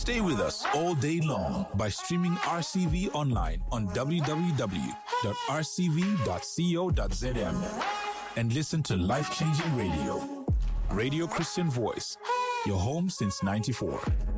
Stay with us all day long by streaming RCV online on www.rcv.co.zm and listen to life-changing radio. Radio Christian Voice, your home since '94.